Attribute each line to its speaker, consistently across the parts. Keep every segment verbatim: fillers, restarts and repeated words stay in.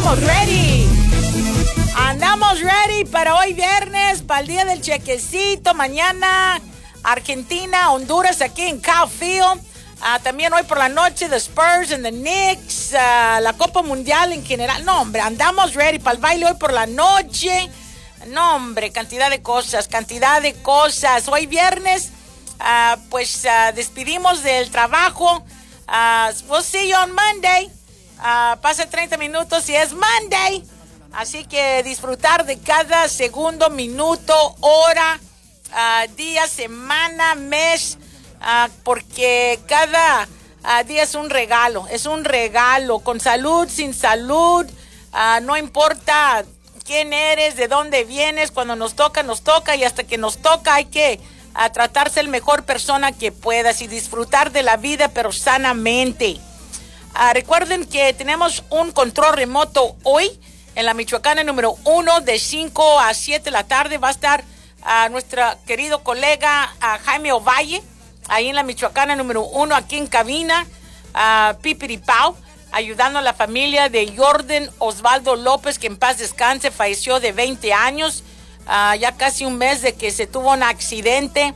Speaker 1: andamos ready. Andamos ready para hoy viernes, para el día del chequecito. Mañana Argentina, Honduras aquí en Caulfield. Uh, también hoy por la noche the Spurs and the Knicks, uh, la Copa Mundial en general. No, hombre, andamos ready para el baile hoy por la noche. No, hombre, cantidad de cosas, cantidad de cosas. Hoy viernes, uh, pues uh, despedimos del trabajo. Uh, we'll see you on Monday. Uh, pasa treinta minutos y es Monday. Así que disfrutar de cada segundo, minuto, hora, uh, día, semana, mes. Uh, porque cada uh, día es un regalo, es un regalo. Con salud, sin salud. Uh, no importa quién eres, de dónde vienes. Cuando nos toca, nos toca. Y hasta que nos toca hay que a tratarse el mejor persona que puedas y disfrutar de la vida, pero sanamente. Uh, recuerden que tenemos un control remoto hoy en la Michoacana número uno de cinco a siete de la tarde. Va a estar uh, nuestro querido colega uh, Jaime Ovalle, ahí en la Michoacana número uno, aquí en cabina, uh, Pipiripao, ayudando a la familia de Jordan Osvaldo López, que en paz descanse, falleció de veinte años. Uh, ya casi un mes de que se tuvo un accidente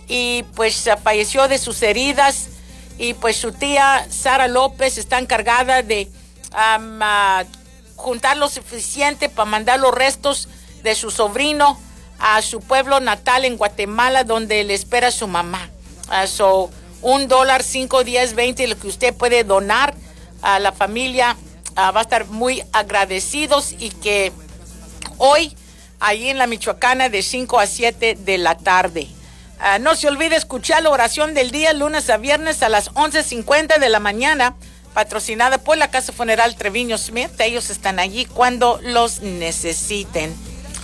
Speaker 1: y pues uh, falleció de sus heridas, y pues su tía Sara López está encargada de um, uh, juntar lo suficiente para mandar los restos de su sobrino a su pueblo natal en Guatemala, donde le espera su mamá. Uh, so, un dólar, cinco, diez, veinte, lo que usted puede donar a la familia, uh, va a estar muy agradecidos, y que hoy allí en la Michoacana de cinco a siete de la tarde. Uh, no se olvide escuchar la oración del día lunes a viernes a las once cincuenta de la mañana, patrocinada por la Casa Funeral Treviño Smith. Ellos están allí cuando los necesiten.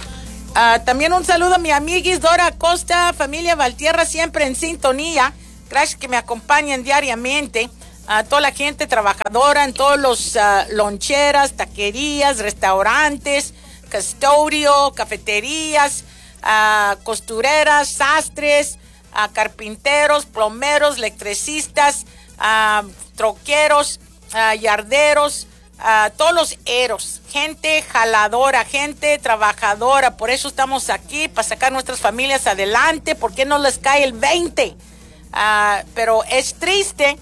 Speaker 1: Uh, también un saludo a mi amiguis Dora Acosta, familia Valtierra, siempre en sintonía. Gracias que me acompañan diariamente. A toda la gente trabajadora en todos los uh, loncheras, taquerías, restaurantes, custodio, cafeterías, uh, costureras, sastres, uh, carpinteros, plomeros, electricistas, uh, troqueros, uh, yarderos, uh, todos los eros, gente jaladora, gente trabajadora. Por eso estamos aquí, para sacar nuestras familias adelante. ¿Por qué no les cae el veinte? Uh, pero es triste,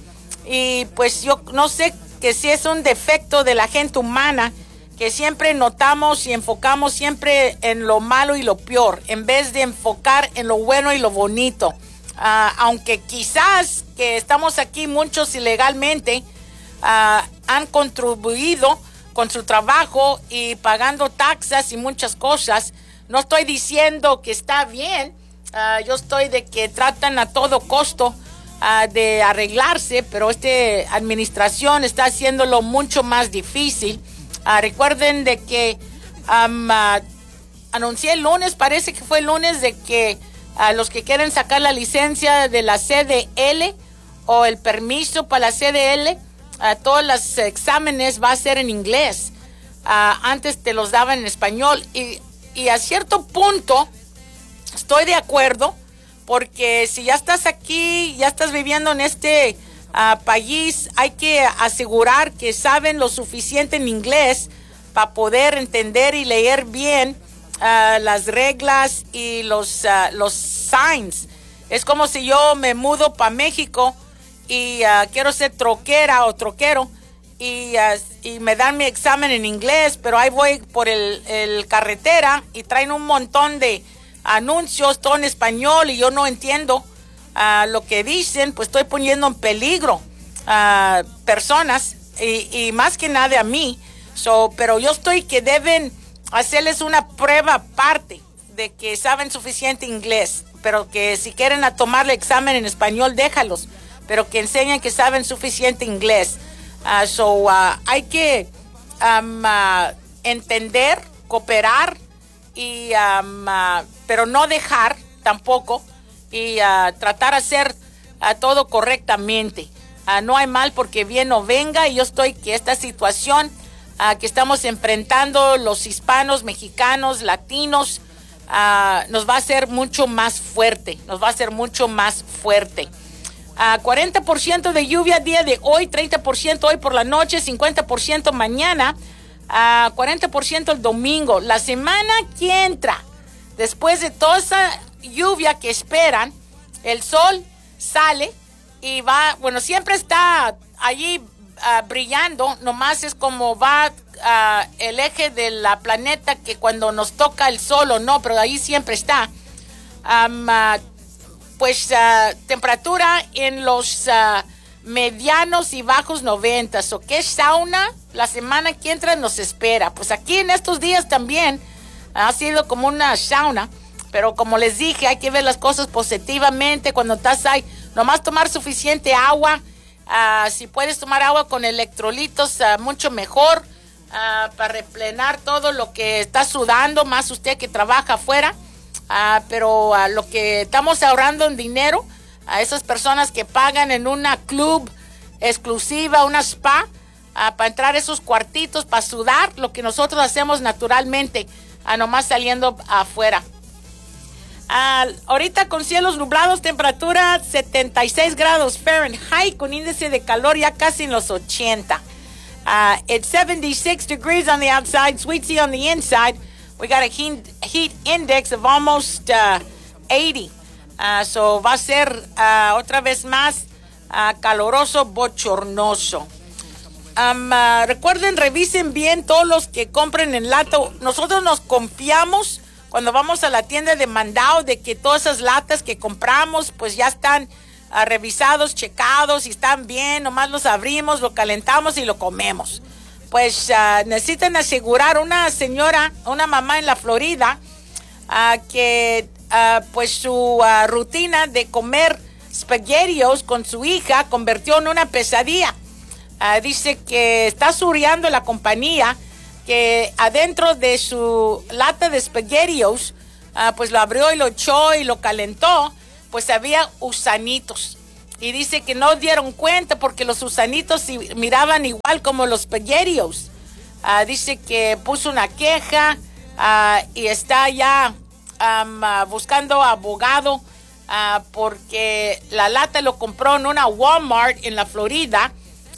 Speaker 1: y pues yo no sé que si es un defecto de la gente humana, que siempre notamos y enfocamos siempre en lo malo y lo peor, en vez de enfocar en lo bueno y lo bonito. Uh, aunque quizás que estamos aquí muchos ilegalmente, uh, han contribuido con su trabajo y pagando taxas y muchas cosas. No estoy diciendo que está bien. Uh, yo estoy de que tratan a todo costo uh, de arreglarse, pero esta administración está haciéndolo mucho más difícil. Uh, recuerden de que um, uh, anuncié el lunes, parece que fue el lunes, de que uh, los que quieren sacar la licencia de la C D L o el permiso para la C D L, uh, todos los exámenes va a ser en inglés. Uh, antes te los daban en español, y, y a cierto punto estoy de acuerdo, porque si ya estás aquí, ya estás viviendo en este Uh, país, hay que asegurar que saben lo suficiente en inglés para poder entender y leer bien uh, las reglas y los, uh, los signs. Es como si yo me mudo para México y uh, quiero ser troquera o troquero, y, uh, y me dan mi examen en inglés, pero ahí voy por el, el carretera y traen un montón de anuncios, todo en español, y yo no entiendo Uh, lo que dicen. Pues estoy poniendo en peligro a uh, personas, y, y más que nada a mí. So, pero yo estoy que deben hacerles una prueba aparte de que saben suficiente inglés, pero que si quieren a tomar el examen en español, déjalos, pero que enseñen que saben suficiente inglés. Uh, so, uh, hay que um, uh, entender, cooperar, y um, uh, pero no dejar tampoco, y uh, tratar de hacer uh, todo correctamente. Uh, no hay mal porque bien no venga, y yo estoy que esta situación uh, que estamos enfrentando los hispanos, mexicanos, latinos, uh, nos va a hacer mucho más fuerte, nos va a hacer mucho más fuerte. Uh, cuarenta por ciento de lluvia día de hoy, treinta por ciento hoy por la noche, cincuenta por ciento mañana. uh, cuarenta por ciento el domingo. La semana que entra, después de toda esa lluvia que esperan, el sol sale y va, bueno, siempre está allí uh, brillando, nomás es como va uh, el eje de la planeta, que cuando nos toca el sol o no, pero ahí siempre está. Um, uh, pues uh, temperatura en los uh, medianos y bajos noventas. ¿O qué sauna? La semana que entra nos espera. Pues aquí en estos días también ha sido como una sauna, pero como les dije, hay que ver las cosas positivamente. Cuando estás ahí, nomás tomar suficiente agua. Uh, si puedes tomar agua con electrolitos, uh, mucho mejor, uh, para replenar todo lo que está sudando, más usted que trabaja afuera. Uh, pero uh, lo que estamos ahorrando en dinero, a esas personas que pagan en una club exclusiva, una spa, uh, para entrar a esos cuartitos, para sudar, lo que nosotros hacemos naturalmente, uh, nomás saliendo afuera. Uh, ahorita con cielos nublados, temperatura setenta y seis grados Fahrenheit, con índice de calor ya casi en los ochenta. Uh, it's seventy-six degrees on the outside, sweet on the inside. We got a heat, heat index of almost uh, eighty. Uh, so va a ser uh, otra vez más uh, caloroso, bochornoso. Um, uh, recuerden, revisen bien todos los que compren en lata. Nosotros nos confiamos cuando vamos a la tienda de mandado de que todas esas latas que compramos pues ya están uh, revisados, checados y están bien. Nomás los abrimos, lo calentamos y lo comemos. Pues uh, necesitan asegurar. Una señora, una mamá en la Florida, uh, que uh, pues su uh, rutina de comer spaghettios con su hija convirtió en una pesadilla. Uh, dice que está surreando la compañía, que adentro de su lata de spaghettios, uh, pues lo abrió y lo echó y lo calentó, pues había gusanitos. Y dice que no dieron cuenta porque los gusanitos miraban igual como los spaghettios. Uh, dice que puso una queja uh, y está ya um, uh, buscando abogado uh, porque la lata lo compró en una Walmart en la Florida,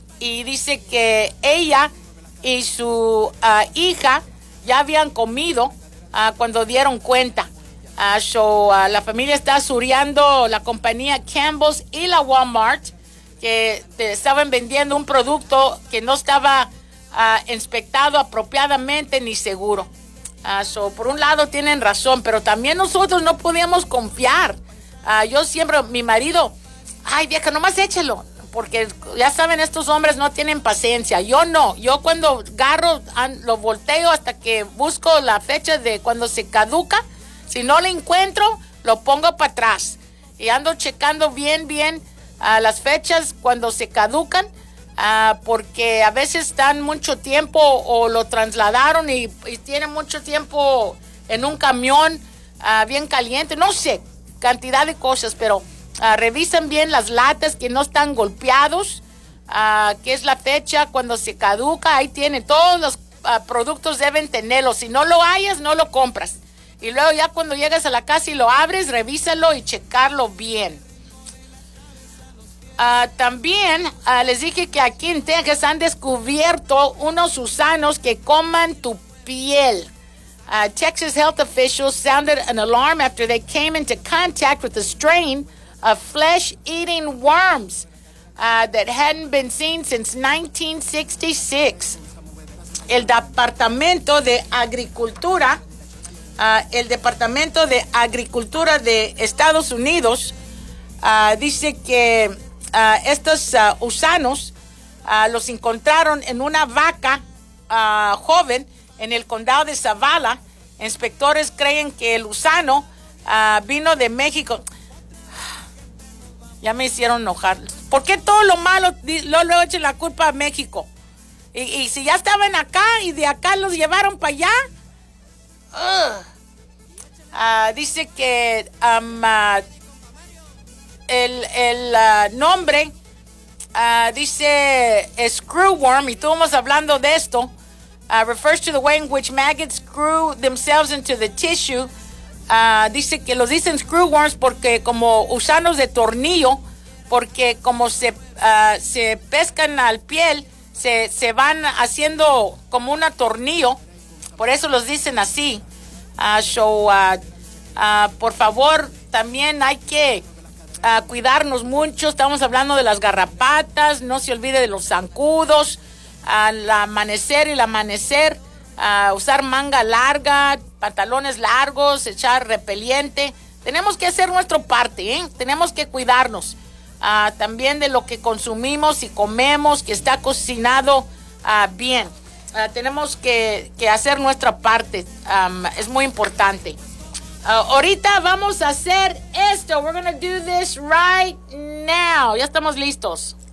Speaker 1: y dice que ella y su uh, hija ya habían comido uh, cuando dieron cuenta. Uh, so, uh, la familia está surreando la compañía Campbell's y la Walmart, que te estaban vendiendo un producto que no estaba uh, inspectado apropiadamente ni seguro. Uh, so, por un lado tienen razón, pero también nosotros no podíamos confiar. Uh, yo siempre, mi marido, ay vieja, nomás échelo, porque ya saben, estos hombres no tienen paciencia. Yo no, yo cuando agarro, lo volteo hasta que busco la fecha de cuando se caduca. Si no lo encuentro, lo pongo para atrás. Y ando checando bien, bien uh, las fechas cuando se caducan, uh, porque a veces están mucho tiempo o lo trasladaron y, y tienen mucho tiempo en un camión uh, bien caliente. No sé, cantidad de cosas, pero uh, revisan bien las latas que no están golpeados, uh, que es la fecha cuando se caduca. Ahí tiene, todos los uh, productos deben tenerlo. Si no lo hayas, no lo compras. Y luego ya cuando llegas a la casa y lo abres, revísalo y checarlo bien. Uh, también uh, les dije que aquí en Texas han descubierto unos gusanos que coman tu piel. Uh, Texas health officials sounded an alarm after they came into contact with a strain of flesh-eating worms uh, that hadn't been seen since nineteen sixty-six. El Departamento de Agricultura Uh, el Departamento de Agricultura de Estados Unidos uh, dice que uh, estos uh, gusanos uh, los encontraron en una vaca uh, joven en el condado de Zavala. Inspectores creen que el gusano uh, vino de México. Ya me hicieron enojar. ¿Por qué todo lo malo lo, lo echen la culpa a México? Y, y si ya estaban acá y de acá los llevaron para allá. Uh, uh, dice que um, uh, el, el uh, nombre uh, dice screwworm, y estuvimos hablando de esto, uh, refers to the way in which maggots screw themselves into the tissue. Uh, dice que los dicen screwworms porque como gusanos de tornillo, porque como se, uh, se pescan al piel, se, se van haciendo como un tornillo, por eso los dicen así. Uh, so, uh, uh, por favor, también hay que uh, cuidarnos mucho. Estamos hablando de las garrapatas, no se olvide de los zancudos, al amanecer y el amanecer, uh, usar manga larga, pantalones largos, echar repelente. Tenemos que hacer nuestra parte, ¿eh? Tenemos que cuidarnos uh, también de lo que consumimos y comemos, que está cocinado uh, bien. Uh, tenemos que, que hacer nuestra parte, um, es muy importante. Uh, ahorita vamos a hacer esto. We're gonna do this right now. Ya estamos listos.